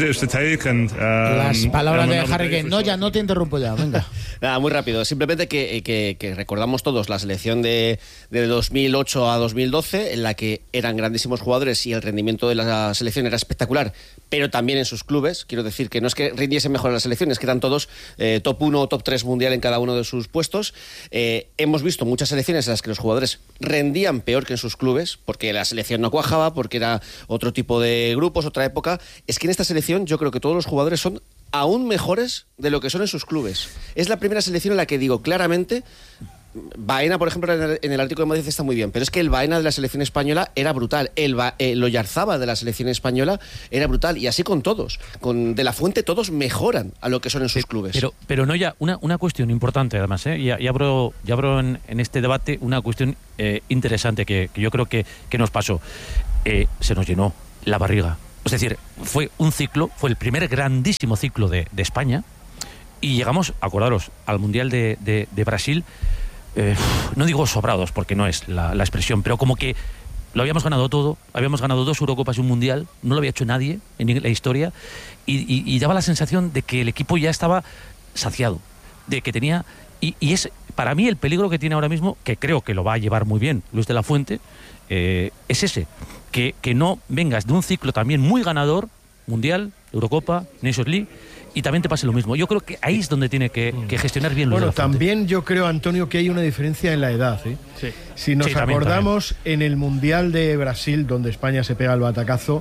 palabras de Harry Kane. No, ya no te interrumpo ya, venga. Nada, muy rápido. Simplemente que recordamos todos la selección de 2008 a 2012, en la que eran grandísimos jugadores y el rendimiento de la selección era espectacular, pero también en sus clubes. Quiero decir que no es que rindiesen mejor en las selecciones, que eran todos top 1 o top 3 mundial en cada uno de sus puestos. Hemos visto muchas selecciones en las que los jugadores rendían peor que en sus clubes, porque la selección no cuajaba, porque era otro tipo de grupos, otra época. Es que en esta selección yo creo que todos los jugadores son aún mejores de lo que son en sus clubes. Es la primera selección en la que digo claramente, Baena, por ejemplo, en el Atlético de Madrid está muy bien, pero es que el Baena de la selección española era brutal, el Oyarzábal de la selección española era brutal, y así con todos. Con De la Fuente todos mejoran a lo que son en sus clubes. Pero no, ya una cuestión importante además, y abro en este debate una cuestión interesante que yo creo que nos pasó. Se nos llenó la barriga. Es decir, fue un ciclo, fue el primer grandísimo ciclo de España, y llegamos, acordaros, al Mundial de Brasil, no digo sobrados, porque no es la expresión, pero como que lo habíamos ganado todo, habíamos ganado 2 Eurocopas y un Mundial, no lo había hecho nadie en la historia, y daba la sensación de que el equipo ya estaba saciado, de que tenía... Y es, para mí, el peligro que tiene ahora mismo, que creo que lo va a llevar muy bien Luis de la Fuente, es ese, que no vengas de un ciclo también muy ganador, Mundial, Eurocopa, Nations League, y también te pase lo mismo. Yo creo que ahí es donde tiene que gestionar bien Luis de la Fuente. También yo creo, Antonio, que hay una diferencia en la edad. Sí. Si nos acordamos, en el Mundial de Brasil, donde España se pega el batacazo,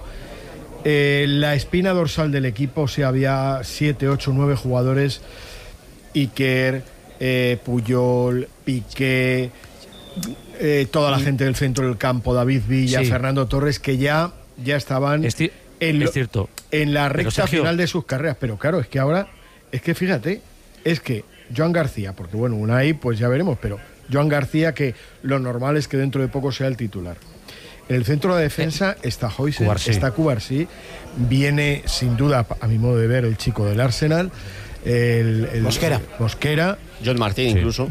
la espina dorsal del equipo, o sea, había 7, 8, 9 jugadores, Iker, Puyol, Piqué, toda la gente del centro del campo, David Villa, Fernando Torres, que ya estaban en la recta final de sus carreras. Pero claro, es que ahora, fíjate, es que Joan García, porque bueno, Unai pues ya veremos, pero Joan García, que lo normal es que dentro de poco sea el titular. En el centro de defensa está Huijsen, está Cubarsí, viene sin duda, a mi modo de ver, el chico del Arsenal, el Mosquera, John Martín incluso,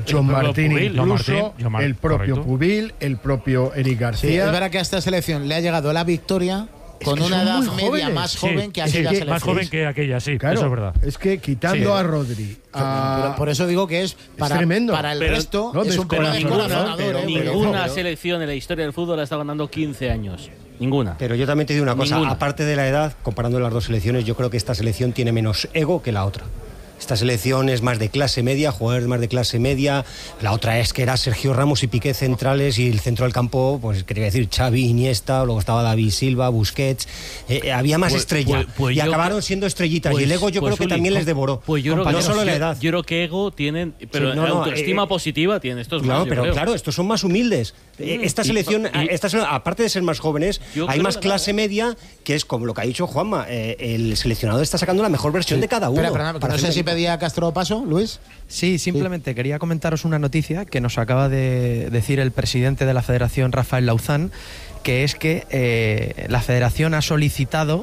el propio Pubil, el propio Eric García. Sí, es verdad que a esta selección le ha llegado la victoria con una edad media más joven que aquella selección. Más joven que aquella, sí, claro, eso es verdad. Es que quitando a Rodri... Por eso digo que es tremendo. Para el resto es un pero ninguna selección en la historia del fútbol ha estado ganando 15 años. Ninguna. Pero yo también te digo una cosa, aparte de la edad, comparando las dos selecciones, yo creo que esta selección tiene menos ego que la otra. Esta selección es más de clase media, jugadores más de clase media. La otra es que era Sergio Ramos y Piqué centrales, y el centro del campo, pues quería decir Xavi, Iniesta, luego estaba David Silva, Busquets. Había más estrella. Y acabaron siendo estrellitas. Y el ego yo creo que también les devoró. No solo la edad. Yo creo que ego tienen, pero autoestima positiva tienen estos más. No, pero claro, estos son más humildes. Esta selección, aparte de ser más jóvenes, hay más clase media, que es como lo que ha dicho Juanma. El seleccionado está sacando la mejor versión de cada uno. Pero no sé si pedía Castro paso, Luis. Sí, simplemente quería comentaros una noticia que nos acaba de decir el presidente de la Federación, Rafael Lauzán, que es que la Federación ha solicitado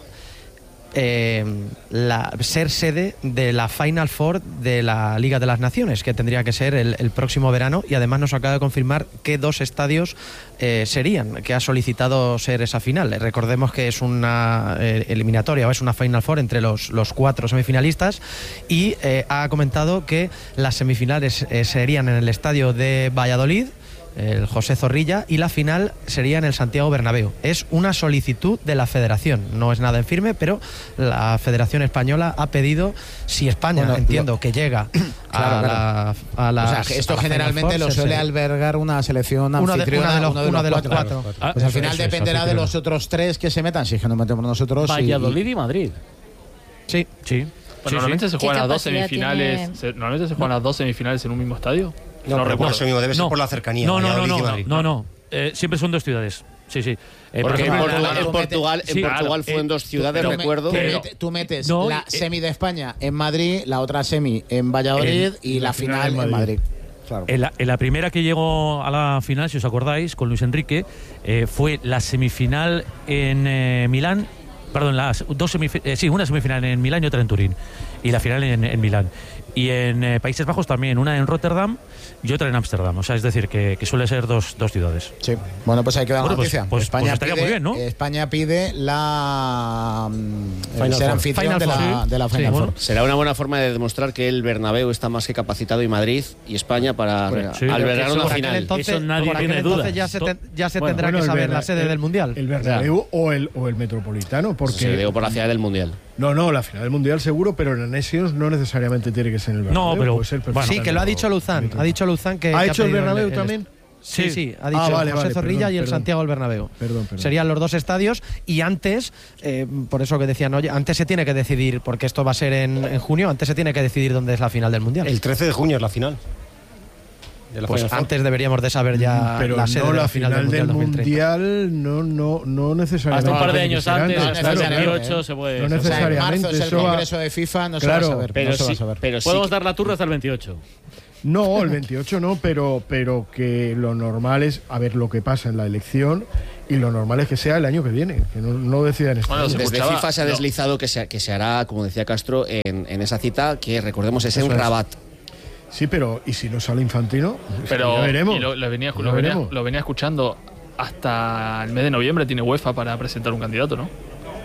ser sede de la Final Four de la Liga de las Naciones, que tendría que ser el próximo verano, y además nos acaba de confirmar que 2 estadios serían, que ha solicitado ser esa final. Recordemos que es una eliminatoria, o es una Final Four entre los 4 semifinalistas, y ha comentado que las semifinales serían en el estadio de Valladolid, el José Zorrilla, y la final sería en el Santiago Bernabéu. Es una solicitud de la Federación, no es nada en firme, pero la Federación Española ha pedido, si España, entiendo, que llega a la... O sea, que esto generalmente lo suele albergar una selección anfitriona, uno de los 4. Pues al final dependerá de los otros 3 que se metan, si es que nos metemos nosotros. Valladolid y Madrid. Sí. Pues normalmente se juegan las 2 semifinales. Normalmente se juegan las 2 semifinales en un mismo estadio. No recuerdo, debe ser por la cercanía. No. Siempre son 2 ciudades. Sí. Porque en Portugal fue en 2 ciudades, recuerdo. Tú metes la semi de España en Madrid, la otra semi en Valladolid y la final en Madrid. Claro. En la primera que llegó a la final, si os acordáis, con Luis Enrique, fue la semifinal en Milán. Perdón, una semifinal en Milán y otra en Turín. Y la final en Milán. Y en Países Bajos también, una en Rotterdam y otra en Ámsterdam. O sea, es decir, que suele ser dos ciudades. Sí. Bueno, pues hay que dar la noticia. Pues estaría muy bien, ¿no? España pide ser anfitrión de la Final Four. Será una buena forma de demostrar que el Bernabéu está más que capacitado, y Madrid y España para albergar una final. Entonces, nadie tiene duda. Ya se tendrá que saber la sede del Mundial. El Bernabéu o el Metropolitano. Porque se digo por la ciudad del Mundial. No, la final del Mundial seguro, pero la Nations no necesariamente tiene que ser en el Bernabéu. No, pero sí, que lo ha dicho Luzán. Ha dicho Luzán que... ¿Ha hecho el Bernabéu también? Sí, ha dicho José Zorrilla y el Santiago del Bernabéu. Perdón. Serían los dos estadios y antes, por eso que decían, oye, antes se tiene que decidir, porque esto va a ser en junio, antes se tiene que decidir dónde es la final del Mundial. El 13 de junio es la final. Pues antes deberíamos de saber ya la sede de la final del Mundial no necesariamente. Hasta un par de años antes, hasta el 28 se puede. No necesariamente. En marzo es el Congreso de FIFA, no se va a saber. Pero podemos dar la turra hasta el 28. No, el 28 no, pero que lo normal es a ver lo que pasa en la elección y lo normal es que sea el año que viene, que no decidan este año. Desde FIFA se ha deslizado que se hará, como decía Castro, en esa cita que recordemos es en Rabat. Sí, pero ¿y si no sale Infantino? Pero ya veremos. Y lo venía escuchando hasta el mes de noviembre tiene UEFA para presentar un candidato, ¿no?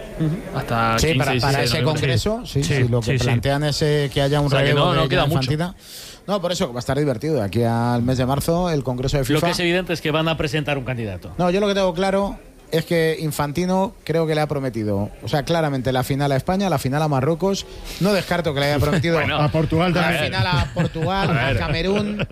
Hasta 15, para ese congreso, lo que plantean es que haya un relevo no queda Infantina. No, por eso va a estar divertido. De aquí al mes de marzo, el congreso de FIFA. Lo que es evidente es que van a presentar un candidato. No, yo lo que tengo claro es que Infantino creo que le ha prometido, o sea, claramente la final a España, la final a Marruecos. No descarto que le haya prometido a Portugal también. La final a Portugal, a Camerún,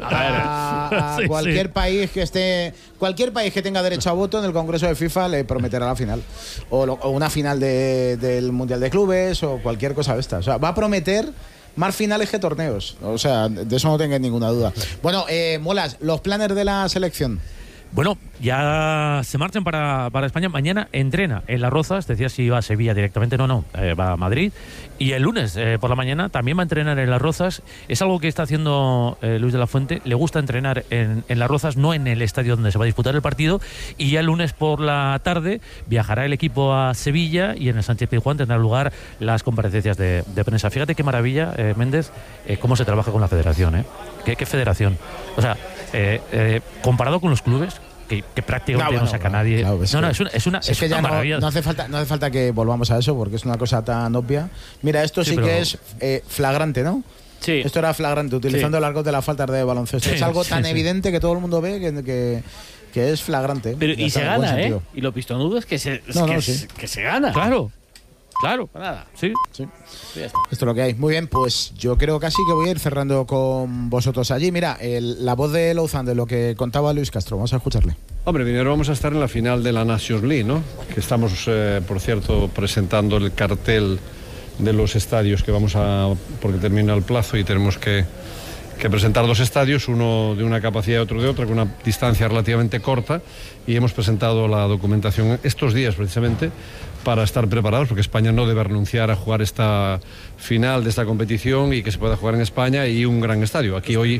a cualquier país que esté, cualquier país que tenga derecho a voto en el Congreso de FIFA le prometerá la final. O una final del Mundial de Clubes o cualquier cosa de esta. O sea, va a prometer más finales que torneos. O sea, de eso no tengáis ninguna duda. Bueno, Molas, los planes de la selección. Bueno, ya se marchan para España. Mañana entrena en Las Rozas. Decía si iba a Sevilla directamente. No, va a Madrid. Y el lunes por la mañana también va a entrenar en Las Rozas. Es algo que está haciendo Luis de la Fuente. Le gusta entrenar en Las Rozas, no en el estadio donde se va a disputar el partido. Y ya el lunes por la tarde viajará el equipo a Sevilla y en el Sánchez-Pizjuán tendrán lugar las comparecencias de prensa. Fíjate qué maravilla, Méndez, cómo se trabaja con la federación. ¿Qué federación? O sea, comparado con los clubes, que prácticamente no saca nadie. Claro, es que ya una maravilla. no hace falta que volvamos a eso, porque es una cosa tan obvia. Mira, esto sí que es flagrante, ¿no? Sí. Esto era flagrante, utilizando el argot de las faltas de baloncesto. Es algo tan evidente que todo el mundo ve que es flagrante. Pero y se gana, ¿eh? Y lo pistonudo es que se gana. Claro. Nada. Sí. Esto es lo que hay. Muy bien, pues yo creo casi que voy a ir cerrando con vosotros allí. Mira, la voz de Louzan, de lo que contaba Luis Castro. Vamos a escucharle. Hombre, primero vamos a estar en la final de la Nations League, ¿no? Que estamos, por cierto, presentando el cartel de los estadios que vamos a... porque termina el plazo y tenemos que presentar dos estadios, uno de una capacidad y otro de otra, con una distancia relativamente corta, y hemos presentado la documentación estos días precisamente para estar preparados, porque España no debe renunciar a jugar esta final de esta competición y que se pueda jugar en España y un gran estadio. Aquí hoy...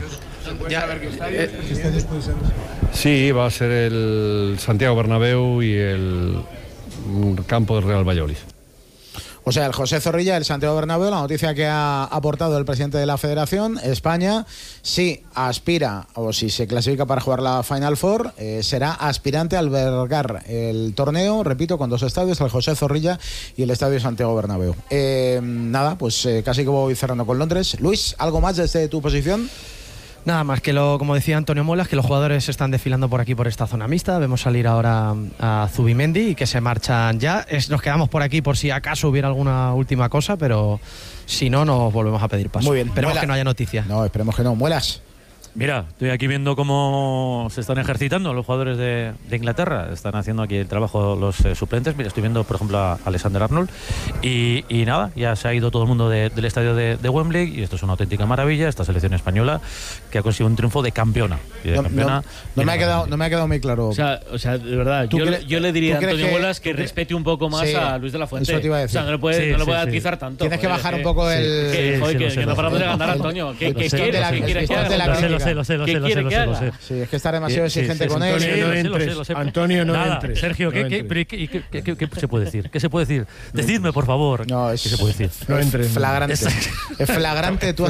¿Qué estadios puede ser? Sí, va a ser el Santiago Bernabéu y el campo del Real Valladolid. O sea, el José Zorrilla, el Santiago Bernabéu, la noticia que ha aportado el presidente de la Federación, España, si aspira o si se clasifica para jugar la Final Four, será aspirante a albergar el torneo, repito, con dos estadios, el José Zorrilla y el Estadio Santiago Bernabéu. Nada, pues casi que voy cerrando con Londres. Luis, ¿algo más desde tu posición? Nada más que como decía Antonio Molas, que los jugadores están desfilando por aquí, por esta zona mixta. Vemos salir ahora a Zubimendi y que se marchan ya. Nos quedamos por aquí por si acaso hubiera alguna última cosa, pero si no, nos volvemos a pedir paso. Muy bien. Esperemos que no haya noticias. No, esperemos que no. Muelas. Mira, estoy aquí viendo cómo se están ejercitando los jugadores de Inglaterra. Están haciendo aquí el trabajo los suplentes. Mira, estoy viendo, por ejemplo, a Alexander Arnold. Y nada, ya se ha ido todo el mundo del estadio de Wembley. Y esto es una auténtica maravilla. Esta selección española que ha conseguido un triunfo de campeona. Y de campeona no me ha quedado muy claro. O sea, de verdad, yo le diría a Antonio Muelas que respete un poco más a Luis de la Fuente. Eso te iba a decir. O sea, no le puede atizar tanto. Tienes que bajar un poco el... Que no paramos de ganar, Antonio. ¿Qué quieres? Lo sé. Sí, es que está demasiado exigente con él. Antonio, no entres. Sergio, ¿qué se puede decir? ¿Qué se puede decir? Decidme, por favor. ¿Qué se puede decir? No entres. Flagrante. Es flagrante tu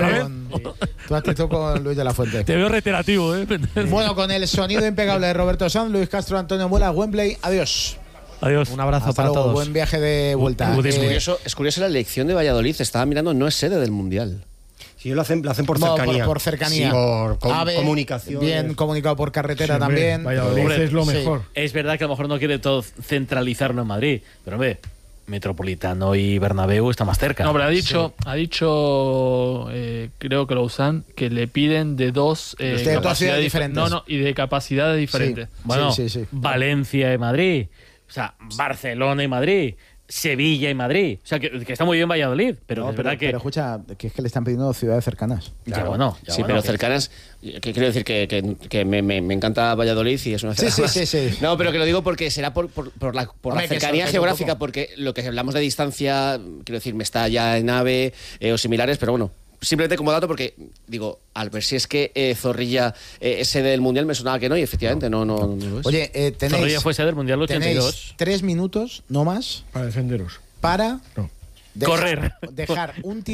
actitud con Luis de la Fuente. Te veo reiterativo, ¿eh? Bueno, con el sonido impecable de Roberto Sanz, Luis Castro, Antonio Muelas, Wembley. Adiós. Adiós. Un abrazo Hasta para luego. todos. Buen viaje de vuelta. Es curioso la elección de Valladolid. Estaba mirando, no es sede del Mundial. Sí, lo hacen por cercanía. Por cercanía. Sí, por comunicación. Bien comunicado por carretera también. Valladolid es lo mejor. Es verdad que a lo mejor no quiere todo centralizarlo en Madrid, pero hombre, Metropolitano y Bernabéu está más cerca. No, pero ha dicho creo que Lausanne, que le piden de dos capacidades diferentes. Y de capacidades diferentes. Sí. Bueno, Valencia y Madrid, o sea, Barcelona y Madrid, Sevilla y Madrid. O sea, que está muy bien Valladolid, pero es verdad que... Pero escucha, que es que le están pidiendo ciudades cercanas. Claro. Pero cercanas... Que quiero decir que me encanta Valladolid y es una ciudad sí. No, pero que lo digo porque será por la cercanía geográfica, porque lo que hablamos de distancia, quiero decir, Mestalla en AVE o similares, pero bueno... Simplemente como dato, porque digo, al ver si es que Zorrilla es sede del Mundial, me sonaba que no, y efectivamente no lo es. Oye, Zorrilla fue sede del Mundial 82. Tenéis 3 minutos, no más, para defenderos. Para correr. Dejar un tiro